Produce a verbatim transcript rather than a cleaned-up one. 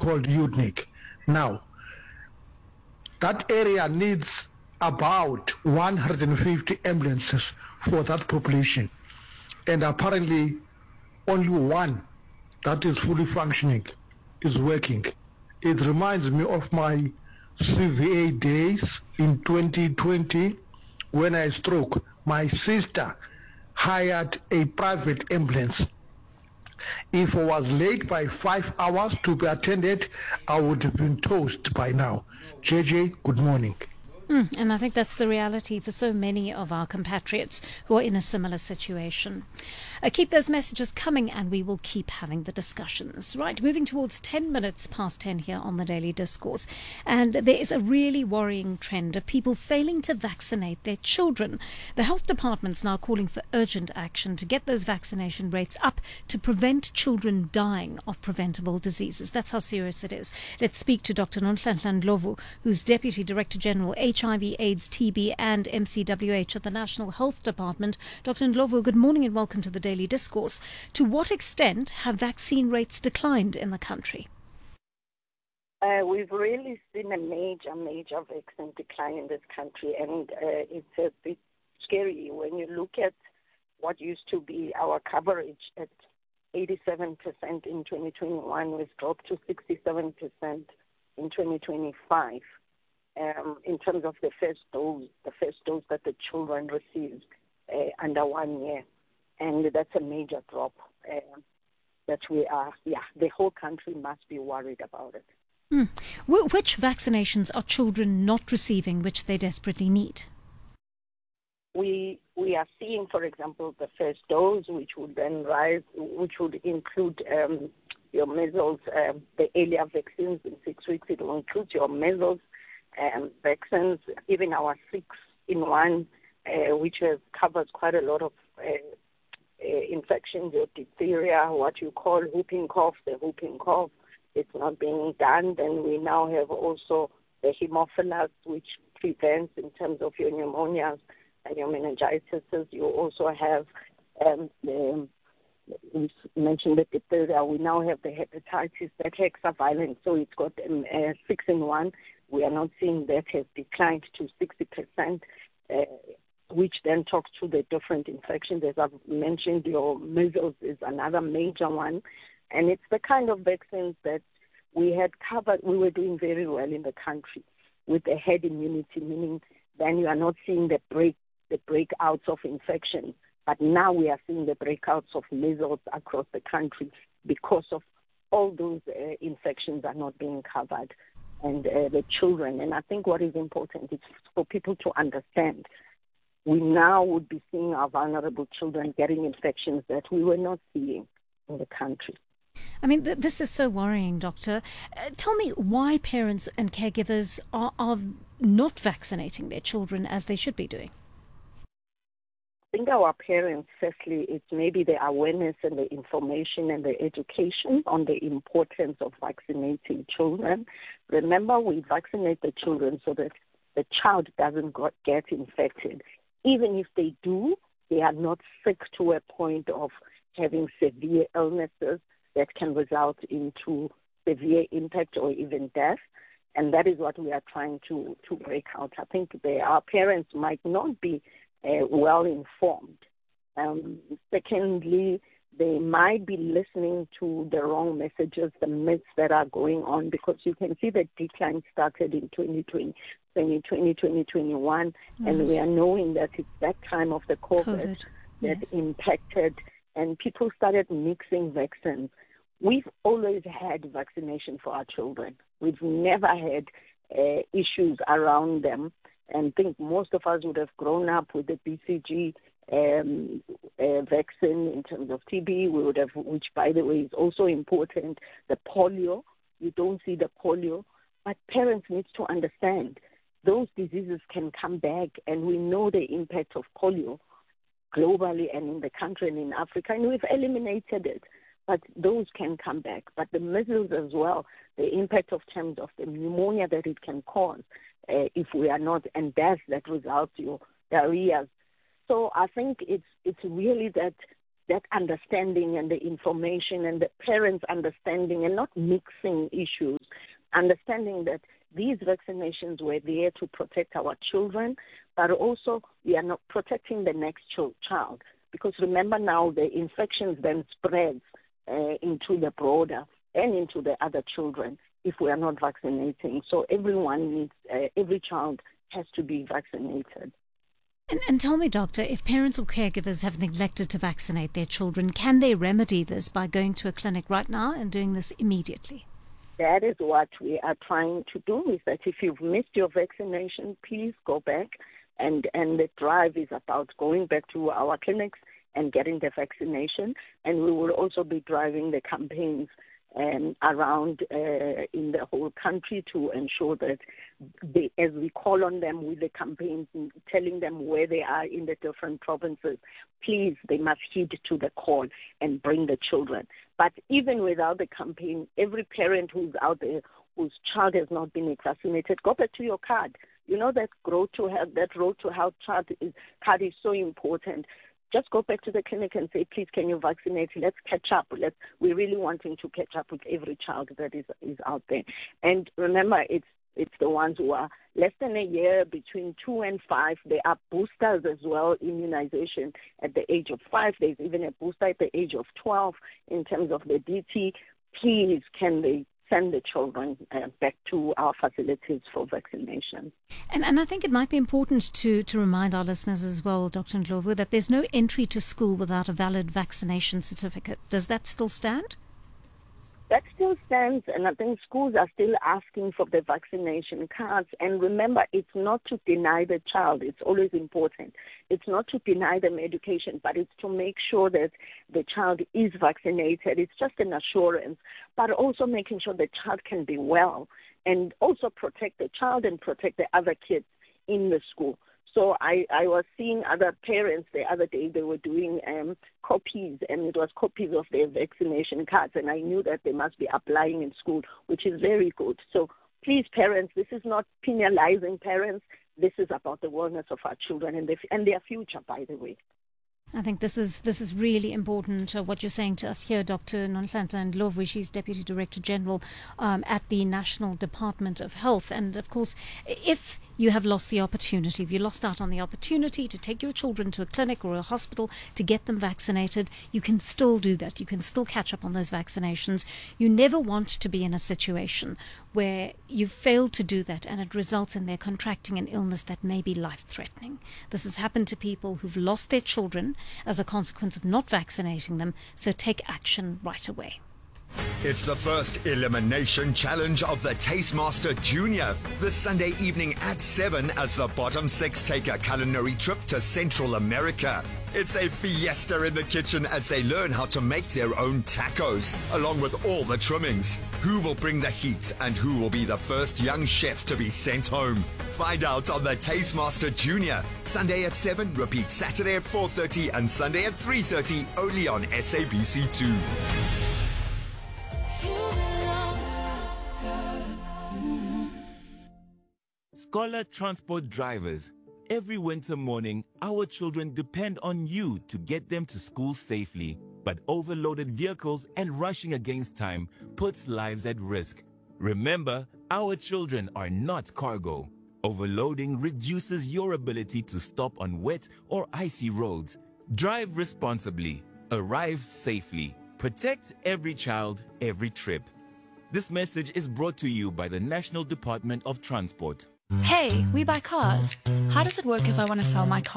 called Udnik. Now, that area needs about one hundred fifty ambulances for that population. And apparently only one that is fully functioning is working. It reminds me of my C V A days in twenty twenty when I stroke. My sister hired a private ambulance. If I was late by five hours to be attended, I would have been toast by now. J J, good morning. Mm, and I think that's the reality for so many of our compatriots who are in a similar situation. Uh, keep those messages coming and we will keep having the discussions. Right, moving towards ten minutes past ten here on the Daily Discourse. And there is a really worrying trend of people failing to vaccinate their children. The health department's now calling for urgent action to get those vaccination rates up to prevent children dying of preventable diseases. That's how serious it is. Let's speak to Doctor Nonhlanhla Ndlovu, who's Deputy Director General H I V, AIDS, T B and M C W H at the National Health Department. Doctor Ndlovu, good morning and welcome to the Daily Discourse. To what extent have vaccine rates declined in the country? Uh, we've really seen a major, major vaccine decline in this country, and uh, it's a bit scary when you look at what used to be our coverage at eighty-seven percent in twenty twenty-one, we've dropped to sixty-seven percent in twenty twenty-five. Um, in terms of the first dose, the first dose that the children received uh, under one year. And that's a major drop uh, that we are, yeah, the whole country must be worried about it. Mm. Wh- which vaccinations are children not receiving which they desperately need? We we are seeing, for example, the first dose, which would then rise, which would include um, your measles, um, the earlier vaccines in six weeks. It will include your measles um, vaccines, even our six-in-one, uh, which has, covers quite a lot of uh, uh, infections, your diphtheria, what you call whooping cough, the whooping cough. It's not being done. Then we now have also the Haemophilus, which prevents in terms of your pneumonias and your meningitis. You also have, um, the, we mentioned the diphtheria. We now have the hepatitis, that hexavalent. So it's got um, uh, six in one. We are not seeing that has declined to sixty percent, uh, which then talks to the different infections. As I've mentioned, your measles is another major one. And it's the kind of vaccines that we had covered. We were doing very well in the country with the herd immunity, meaning then you are not seeing the break, the breakouts of infection. But now we are seeing the breakouts of measles across the country because of all those uh, infections are not being covered. And uh, the children. And I think what is important is for people to understand. We now would be seeing our vulnerable children getting infections that we were not seeing in the country. I mean, th- this is so worrying, Doctor. Uh, tell me why parents and caregivers are, are not vaccinating their children as they should be doing. I think our parents, firstly, it's maybe the awareness and the information and the education on the importance of vaccinating children. Remember, we vaccinate the children so that the child doesn't got, get infected. Even if they do, they are not sick to a point of having severe illnesses that can result into severe impact or even death. And that is what we are trying to, to break out. I think they, our parents might not be uh, well informed. Um, secondly, they might be listening to the wrong messages, the myths that are going on, because you can see the decline started in twenty twenty, twenty twenty, twenty twenty-one, right. And we are knowing that it's that time of the COVID, COVID. that yes. impacted, and people started mixing vaccines. We've always had vaccination for our children. We've never had uh, issues around them, and I think most of us would have grown up with the B C G um, uh, vaccine in terms of T B. We would have, which by the way is also important, the polio. You don't see the polio, but parents need to understand those diseases can come back, and we know the impact of polio globally and in the country and in Africa, and we've eliminated it. But those can come back. But the measles as well, the impact of terms of the pneumonia that it can cause uh, if we are not, and death that results, your diarrhea. So I think it's it's really that that understanding and the information and the parents understanding and not mixing issues, understanding that these vaccinations were there to protect our children, but also we are not protecting the next child. Because remember now, the infections then spreads uh, into the broader and into the other children if we are not vaccinating. So everyone needs, uh, every child has to be vaccinated. And, and tell me, Doctor, if parents or caregivers have neglected to vaccinate their children, can they remedy this by going to a clinic right now and doing this immediately? That is what we are trying to do, is that if you've missed your vaccination, please go back. And, and the drive is about going back to our clinics and getting the vaccination. And we will also be driving the campaigns um, around uh, in the whole country to ensure that they, as we call on them with the campaigns, telling them where they are in the different provinces, please, they must heed to the call and bring the children. But even without the campaign, every parent who's out there whose child has not been vaccinated, go back to your card. You know that road to health, that road to health card is, card is so important. Just go back to the clinic and say, please, can you vaccinate? Let's catch up. Let's, we're really wanting to catch up with every child that is, is out there. And remember, it's it's the ones who are less than a year, between two and five. There are boosters as well, immunization at the age of five. There's even a booster at the age of twelve in terms of the D T. Please, can they send the children uh, back to our facilities for vaccination. And, and I think it might be important to, to remind our listeners as well, Doctor Ndlovu, that there's no entry to school without a valid vaccination certificate. Does that still stand? That still stands, and I think schools are still asking for the vaccination cards. And remember, it's not to deny the child. It's always important. It's not to deny them education, but it's to make sure that the child is vaccinated. It's just an assurance, but also making sure the child can be well and also protect the child and protect the other kids in the school. So I, I was seeing other parents the other day, they were doing um, copies, and it was copies of their vaccination cards, and I knew that they must be applying in school, which is very good. So please, parents, this is not penalizing parents. This is about the wellness of our children and, the, and their future, by the way. I think this is this is really important, uh, what you're saying to us here, Doctor Nonhlanhla Ndlovu. She's Deputy Director General um, at the National Department of Health. And, of course, if you have lost the opportunity, if you lost out on the opportunity to take your children to a clinic or a hospital to get them vaccinated, you can still do that. You can still catch up on those vaccinations. You never want to be in a situation where you've failed to do that and it results in their contracting an illness that may be life-threatening. This has happened to people who've lost their children as a consequence of not vaccinating them, so take action right away. It's the first elimination challenge of the Tastemaster Junior, this Sunday evening at seven as the bottom six take a culinary trip to Central America. It's a fiesta in the kitchen as they learn how to make their own tacos, along with all the trimmings. Who will bring the heat and who will be the first young chef to be sent home? Find out on the Tastemaster Junior, Sunday at seven, repeat Saturday at four thirty and Sunday at three thirty, only on S A B C two. Scholar Transport drivers, every winter morning, our children depend on you to get them to school safely. But overloaded vehicles and rushing against time puts lives at risk. Remember, our children are not cargo. Overloading reduces your ability to stop on wet or icy roads. Drive responsibly. Arrive safely. Protect every child, every trip. This message is brought to you by the National Department of Transport. Hey, we buy cars. How does it work if I want to sell my car?